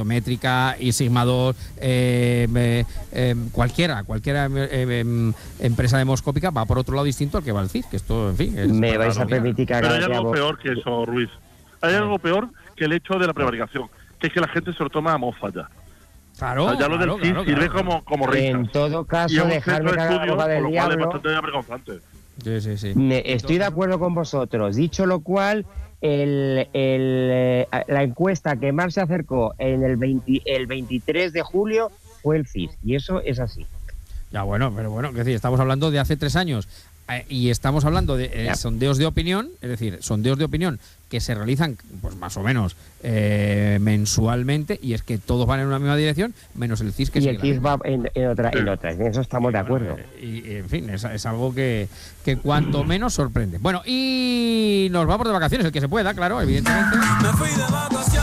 Métrica y Sigma 2, cualquiera empresa demoscópica va por otro lado distinto al que va el CIS, que esto, en fin... Me vais a permitir que haga... Pero hay algo peor que eso, Ruiz. Hay algo peor que el hecho de la prevaricación, que es que la gente se lo toma a mofa ya. Claro, o sea, ya lo del CIS sirve como risa. En todo caso, dejarme que haga la boca del diablo. Sí. Estoy de acuerdo con vosotros. Dicho lo cual, la encuesta que más se acercó en el 23 de julio fue el CIS, y eso es así. Ya, bueno, pero bueno, es decir, estamos hablando de hace 3 años y estamos hablando de sondeos de opinión, es decir, sondeos de opinión que se realizan, pues más o menos mensualmente, y es que todos van en una misma dirección, menos el CIS, que y el CIS va en otra, en eso estamos de acuerdo. Y en fin, es algo que cuanto menos sorprende. Bueno, y nos vamos de vacaciones, el que se pueda, claro, evidentemente. Me fui de vacaciones.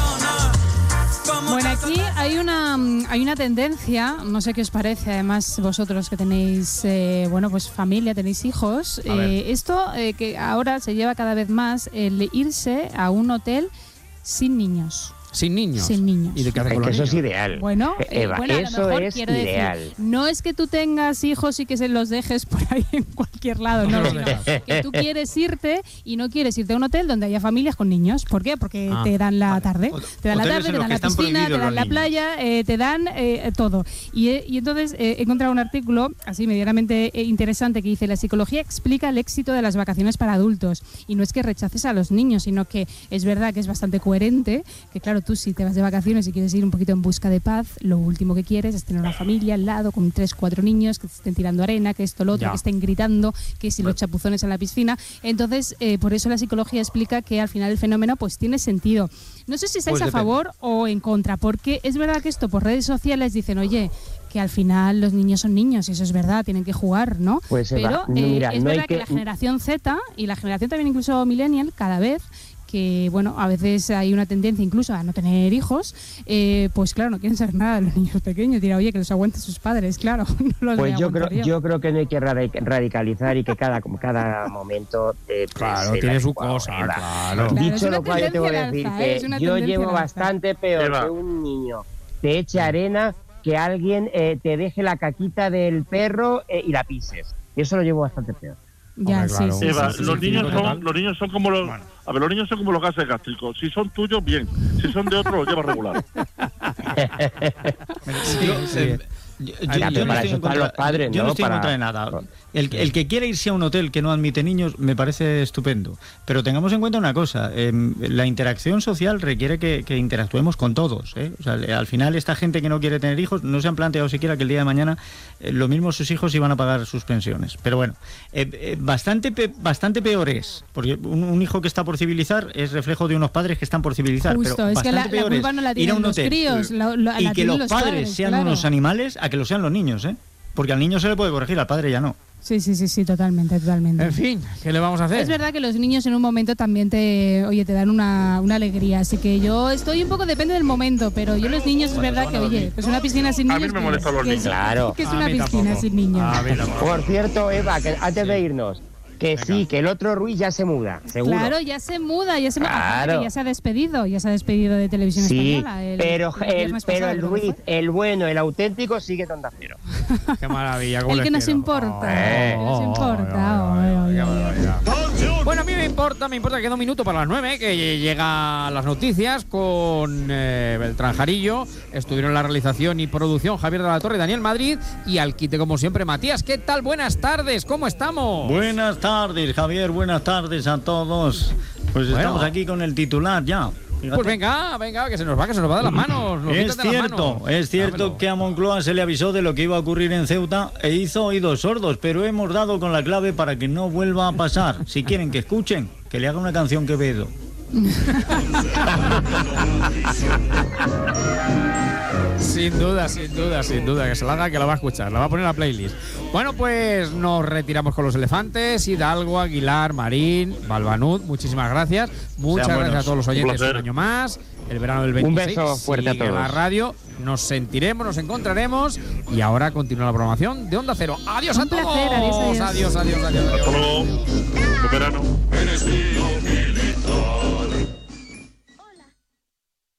Bueno, aquí hay una tendencia, no sé qué os parece, además vosotros que tenéis pues familia, tenéis hijos, esto que ahora se lleva cada vez más, el irse a un hotel sin niños. Sin niños. ¿Y de qué hace con los eso niños? Es ideal. Bueno, Eva, eso es ideal. Decir, no es que tú tengas hijos y que se los dejes por ahí en cualquier lado, no, sino que tú quieres irte y no quieres irte a un hotel donde haya familias con niños. ¿Por qué? Porque te dan la tarde. Te dan la tarde, te dan la piscina, te dan la playa, te dan todo. Y entonces he encontrado un artículo así medianamente interesante que dice: la psicología explica el éxito de las vacaciones para adultos. Y no es que rechaces a los niños, sino que es verdad que es bastante coherente, que claro, tú si te vas de vacaciones y quieres ir un poquito en busca de paz, lo último que quieres es tener una familia al lado con 3-4 niños que te estén tirando arena, que esto, lo otro, que estén gritando, que si los chapuzones en la piscina. Entonces, por eso la psicología explica que al final el fenómeno pues tiene sentido. No sé si estáis a favor o en contra, porque es verdad que esto por redes sociales dicen, oye, que al final los niños son niños, y eso es verdad, tienen que jugar, ¿no? Pues pero mira, es verdad que la generación Z y la generación también incluso millennial, cada vez que, bueno, a veces hay una tendencia incluso a no tener hijos, pues claro, no quieren saber nada de los niños pequeños. Dirá, oye, que los aguanten sus padres, claro. No los pues yo creo que no hay que radicalizar y que cada momento... claro, tiene su cosa, claro. Dicho lo cual, yo te voy a decir que yo llevo bastante peor que un niño te eche arena, que alguien te deje la caquita del perro y la pises. Y eso lo llevo bastante peor. Ya, claro. sí, Eva, los niños son como los... A ver, los niños son como los gases gástricos. Si son tuyos, bien. Si son de otros, los llevas regular. Yo no estoy en contra de nada. El que quiera irse a un hotel que no admite niños me parece estupendo. Pero tengamos en cuenta una cosa, la interacción social requiere que interactuemos con todos, ¿eh? O sea, al final esta gente que no quiere tener hijos no se han planteado siquiera que el día de mañana lo mismo sus hijos iban a pagar sus pensiones. Pero bueno, bastante peor es, porque un hijo que está por civilizar es reflejo de unos padres que están por civilizar. Justo, pero es que bastante peor culpa no la es ir a un los hotel críos, y que los padres sean unos animales a que lo sean los niños, ¿eh? Porque al niño se le puede corregir, al padre ya no. Sí, totalmente. En fin, ¿qué le vamos a hacer? Es verdad que los niños en un momento también te dan una alegría, así que yo estoy un poco, depende del momento, pero yo los niños es verdad que, oye, pues una piscina sin niños... A mí me molestan los niños. Claro. Que es una piscina sin niños. Por cierto, Eva, que antes de irnos, que sí, que el otro Ruiz ya se muda, seguro. Claro, ya se muda. Claro. Ya se ha despedido de Televisión Española. Pero el Ruiz, el bueno, el auténtico, sigue Onda Cero. Qué maravilla. El que nos importa. Bueno, a mí me importa que queda un minuto para las 9, que llega las noticias con Beltrán Jarillo. Estuvieron en la realización y producción Javier de la Torre, Daniel Madrid, y al quite como siempre Matías. ¿Qué tal? Buenas tardes, ¿cómo estamos? Buenas tardes, Javier, buenas tardes a todos. Pues estamos aquí con el titular ya. Fíjate. Pues venga, que se nos va de las manos. Es cierto que a Moncloa se le avisó de lo que iba a ocurrir en Ceuta e hizo oídos sordos, pero hemos dado con la clave para que no vuelva a pasar. Si quieren que escuchen, que le haga una canción Quevedo. Sin duda, que se la haga, que la va a escuchar, la va a poner en la playlist. Bueno, pues nos retiramos con los elefantes, Hidalgo, Aguilar, Marín, Balbanud, muchísimas gracias. Muchas gracias a todos los oyentes un año más. El verano del 26. Un beso fuerte a todos. En la radio nos sentiremos, nos encontraremos y ahora continúa la programación de Onda Cero. Adiós a todos. Placer, adiós. Hasta luego. Buen verano.